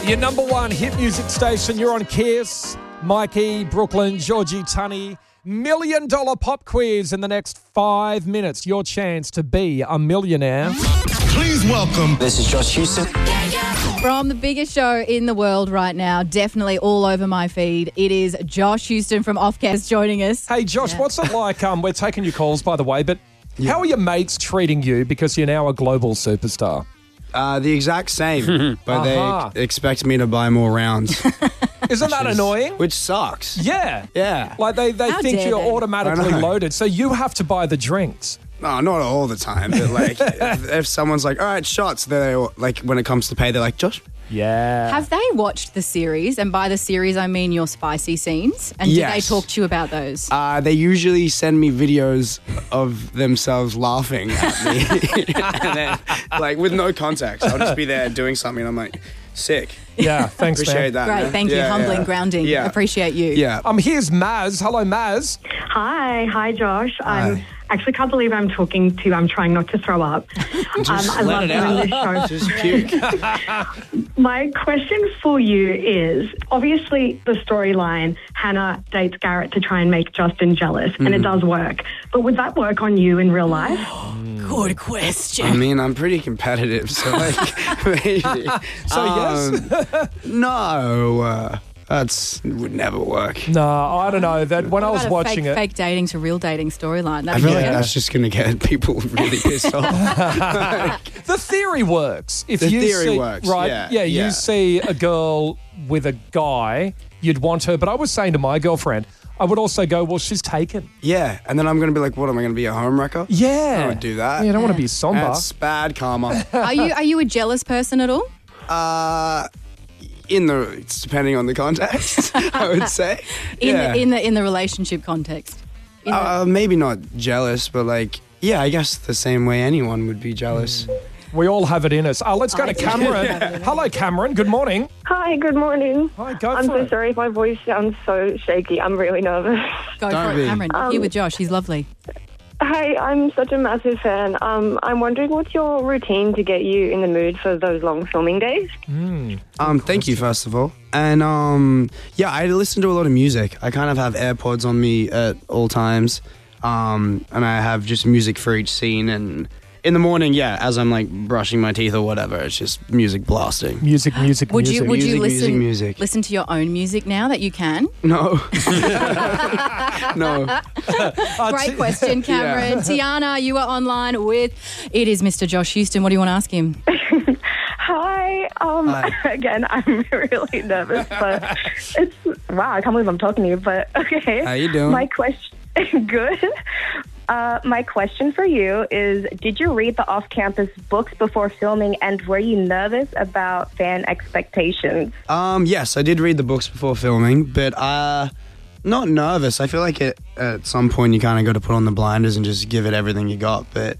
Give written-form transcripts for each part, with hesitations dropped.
Your number one hit music station. You're on Kiss. Mikey, Brooklyn, Georgie, Tunny. $1 million pop quiz in the next 5 minutes. Your chance to be a millionaire. Please welcome. This is Josh Houston. From the biggest show in the world right now, definitely all over my feed, it is Josh Houston from Offcast joining us. Hey, Josh, what's it like? We're taking your calls, by the way, but how are your mates treating you because you're now a global superstar? The exact same, but they expect me to buy more rounds. Isn't that annoying? Which sucks. Yeah. Yeah. Like they How think dare you're they? automatically I know. loaded, so you have to buy the drinks. No, not all the time, but like if someone's like, all right, shots, they're like, when it comes to pay, they're like, Josh. Yeah. Have they watched the series? And by the series, I mean your spicy scenes. And do they Yes. talk to you about those? They usually send me videos of themselves laughing at me, and then, like with no context. I'll just be there doing something, and I'm like, sick. Yeah, thanks, Appreciate man. that. Great, man. thank you. Yeah, Humbling, yeah. grounding. Yeah. Appreciate you. Yeah. Here's Maz. Hello, Maz. Hi, Josh. Actually can't believe I'm talking to you. I'm trying not to throw up. I love doing this show. Just puke. My question for you is, obviously the storyline, Hannah dates Garrett to try and make Justin jealous, and it does work. But would that work on you in real life? Good question. I mean, I'm pretty competitive, so like, maybe. So yes. No, would never work. No, I don't know. That when I was watching it, fake dating to real dating storyline. I feel like that's just going to get people really pissed off. the theory works. If The you theory see, works, right? yeah. You see a girl with a guy, you'd want her. But I was saying to my girlfriend, I would also go, well, she's taken. Yeah, and then I'm going to be like, what, am I going to be a homewrecker? Yeah. I would do that. You don't want to be somber. That's bad karma. Are you a jealous person at all? It's depending on the context, I would say. In the relationship context. Maybe not jealous, but like, yeah, I guess the same way anyone would be jealous. We all have it in us. Let's go to Cameron. Hello, Cameron. Good morning. Hi, good morning. Hi, go I'm for so it. sorry if my voice sounds so shaky. I'm really nervous. Go Don't for it, be. Cameron. Here with Josh. He's lovely. Hey, I'm such a massive fan. I'm wondering what's your routine to get you in the mood for those long filming days? Thank you, first of all. And I listen to a lot of music. I kind of have AirPods on me at all times. And I have just music for each scene. And in the morning, as I'm like brushing my teeth or whatever, it's just music blasting. Music. Would you Music. listen to your own music now that you can? No. No. Great question, Cameron. Tiana, you are online with it is Mr. Josh Houston. What do you want to ask him? Hi. Again, I'm really nervous, but wow, I can't believe I'm talking to you, but okay. How you doing? My question, good. My question for you is, did you read the off-campus books before filming, and were you nervous about fan expectations? Yes, I did read the books before filming, but not nervous. I feel like at some point you kind of got to put on the blinders and just give it everything you got. But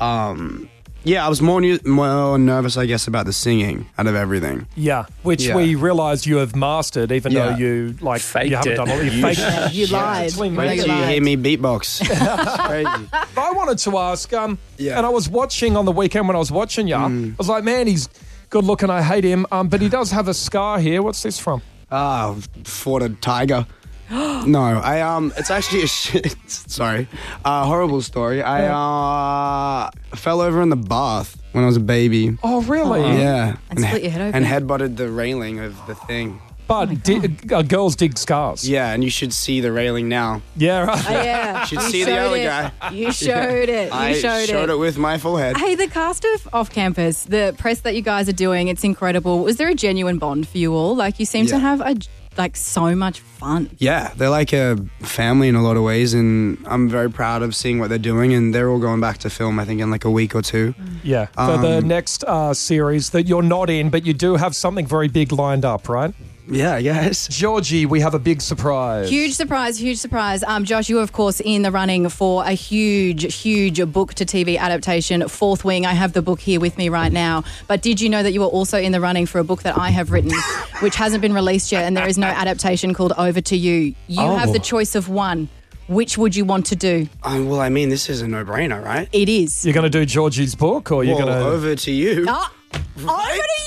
I was more nervous, I guess, about the singing out of everything. Yeah, which Yeah. we realise you have mastered, even though Yeah. you Faked you haven't it. done all. You faked it. You lied. Actually, No, Wait mate. you till you lied. hear me beatbox. It's crazy. I wanted to ask, and Yeah. I was watching on the weekend when I was watching you. I was like, man, he's good looking. I hate him, but he does have a scar here. What's this from? Fought a tiger. No, it's actually a shit. Sorry, horrible story. I fell over in the bath when I was a baby. Oh, really? Yeah, And split your head open. and headbutted the railing of the thing. But girls dig scars. Yeah, and you should see the railing now. Yeah, right. Oh, yeah. Should You see the showed other it. guy. You showed it. I You showed it with my full head. Hey, the cast of Off Campus, the press that you guys are doing, it's incredible. Was there a genuine bond for you all? Like, you seem to Yeah. have so much fun. Yeah, they're like a family in a lot of ways, and I'm very proud of seeing what they're doing. And they're all going back to film, I think, in like a week or two. Yeah, for the next series that you're not in, but you do have something very big lined up, right? Yeah, I guess. Georgie, we have a big surprise. Huge surprise. Josh, you are, of course, in the running for a huge book to TV adaptation, Fourth Wing. I have the book here with me right now. But did you know that you are also in the running for a book that I have written, which hasn't been released yet, and there is no adaptation, called Over to You? You have the choice of one. Which would you want to do? Well, I mean, this is a no-brainer, right? It is. You're going to do Georgie's book, or you're Well, going to... over to you. Over to you, bro.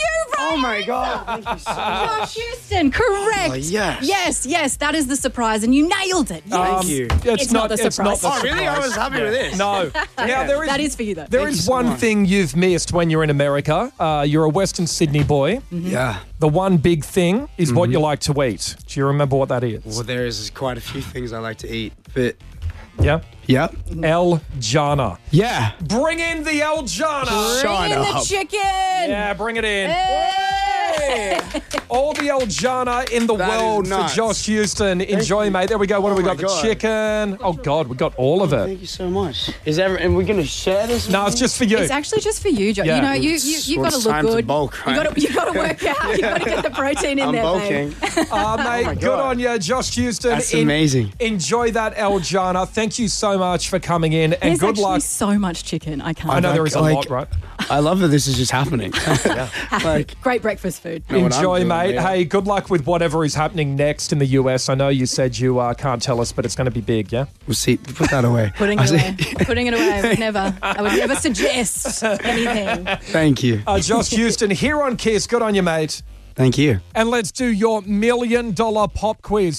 Oh my God! Thank you so much. Josh Houston, correct. Oh, yes. Yes, that is the surprise, and you nailed it. Thank you. It's not the surprise. Oh, really? I was happy with this. No. Now, That is for you, though. There is one thing you've missed when you're in America. You're a Western Sydney boy. Yeah. The one big thing is what you like to eat. Do you remember what that is? Well, there is quite a few things I like to eat, but Yeah? yep. El Jana. Yeah. Bring in the El Jana. Bring in the chicken. Yeah, bring it in. Hey. All the El Jana in the That is world for nuts. Josh Houston. Enjoy, mate. There we go. What have we got? my The God. chicken. Oh, God, we got all of it. Thank you so much. And we're gonna share this? No, it's just for you. It's actually just for you, Joe. Yeah. You know, you Well, got to it's look time to good. bulk, right? You got to work out. You got to get the protein in I'm there, bulking. babe. Mate, good on you, Josh Houston. That's amazing. Enjoy that El Jana. Thank you so much for coming in, and There's good actually luck. so much chicken. I can't. I know there is a Like- lot, right? I love that this is just happening. Like, Great breakfast food. know what I'm Enjoy, doing, mate. yeah. Hey, good luck with whatever is happening next in the US. I know you said you can't tell us, but it's going to be big, yeah? we'll see. Put that away. Putting it away. Putting it away. I would never suggest anything. Thank you. Josh Houston here on Kiss. Good on you, mate. Thank you. And let's do your $1 million pop quiz,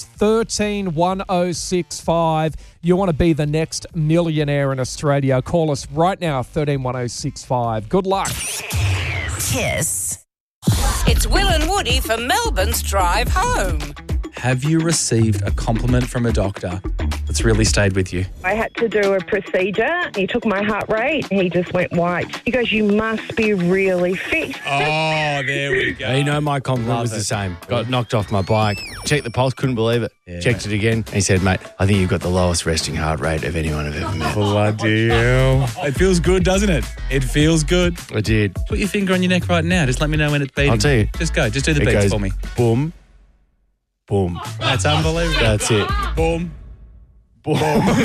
131065. You want to be the next millionaire in Australia. Call us right now, 131065. Good luck. Kiss. It's Will and Woody for Melbourne's Drive Home. Have you received a compliment from a doctor that's really stayed with you? I had to do a procedure. He took my heart rate. He just went white. He goes, "You must be really fit." Oh, there we go. You know, my compliment was the same. Got knocked off my bike. Checked the pulse, couldn't believe it. Checked it again. And he said, "Mate, I think you've got the lowest resting heart rate of anyone I've ever met." Bloody hell. It feels good, doesn't it? It feels good. I did. Put your finger on your neck right now. Just let me know when it's beating. I'll tell you. Just go. Just do the It beats goes for me. boom, boom. That's unbelievable. That's it. Boom. Boom.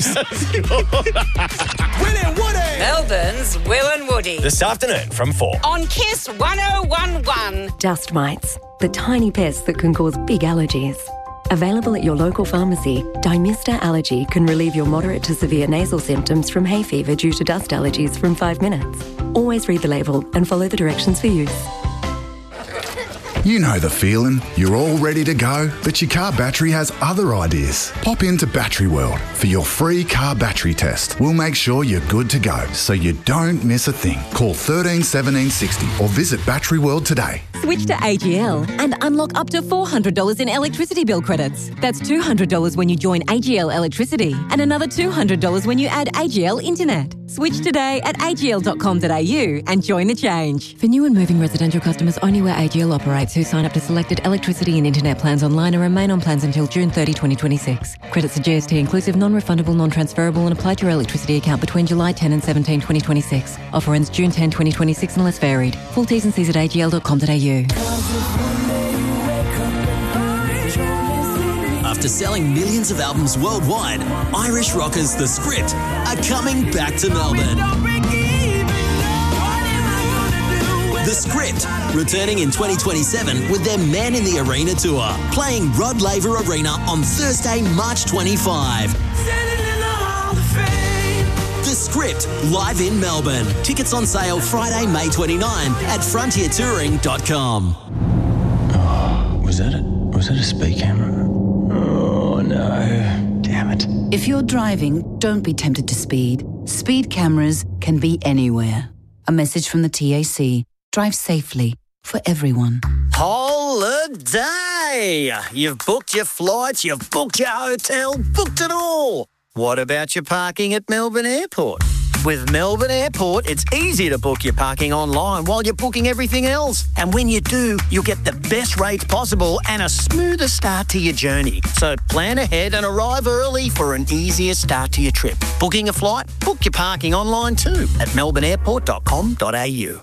Melbourne's Will and Woody. This afternoon from 4. On Kiss 1011. Dust mites, the tiny pests that can cause big allergies. Available at your local pharmacy, Dymista Allergy can relieve your moderate to severe nasal symptoms from hay fever due to dust allergies from 5 minutes. Always read the label and follow the directions for use. You know the feeling. You're all ready to go, but your car battery has other ideas. Pop into Battery World for your free car battery test. We'll make sure you're good to go, so you don't miss a thing. Call 13 17 60 or visit Battery World today. Switch to AGL and unlock up to $400 in electricity bill credits. That's $200 when you join AGL Electricity and another $200 when you add AGL Internet. Switch today at agl.com.au and join the change. For new and moving residential customers only where AGL operates who sign up to selected electricity and internet plans online and remain on plans until June 30, 2026. Credits are GST inclusive, non-refundable, non-transferable and apply to your electricity account between July 10 and 17, 2026. Offer ends June 10, 2026 unless varied. Full T's and C's at agl.com.au. After selling millions of albums worldwide, Irish rockers The Script are coming back to Melbourne. The Script, returning in 2027 with their Man in the Arena tour, playing Rod Laver Arena on Thursday, March 25. The Script, live in Melbourne. Tickets on sale Friday, May 29 at frontiertouring.com. Was that a speed camera? Oh, no. Damn it. If you're driving, don't be tempted to speed. Speed cameras can be anywhere. A message from the TAC. Drive safely for everyone. Holiday! You've booked your flights, you've booked your hotel, booked it all. What about your parking at Melbourne Airport? With Melbourne Airport, it's easy to book your parking online while you're booking everything else. And when you do, you'll get the best rates possible and a smoother start to your journey. So plan ahead and arrive early for an easier start to your trip. Booking a flight? Book your parking online too at melbourneairport.com.au.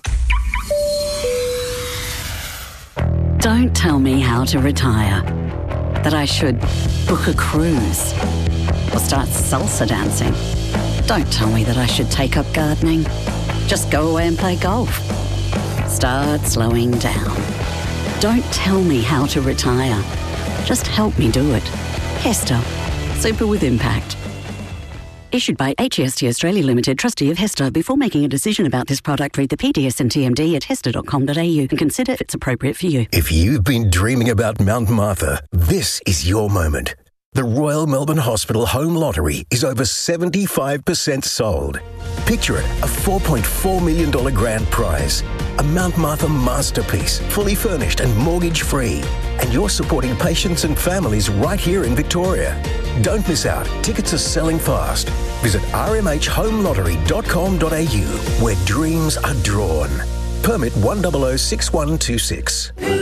Don't tell me how to retire. That I should book a cruise or start salsa dancing. Don't tell me that I should take up gardening. Just go away and play golf. Start slowing down. Don't tell me how to retire. Just help me do it. Hester, super with impact. Issued by HEST Australia Limited, trustee of HESTA. Before making a decision about this product, read the PDS and TMD at hesta.com.au and consider if it's appropriate for you. If you've been dreaming about Mount Martha, this is your moment. The Royal Melbourne Hospital Home Lottery is over 75% sold. Picture it, a $4.4 million grand prize. A Mount Martha masterpiece, fully furnished and mortgage-free. And you're supporting patients and families right here in Victoria. Don't miss out. Tickets are selling fast. Visit rmhhomelottery.com.au, where dreams are drawn. Permit 1006126.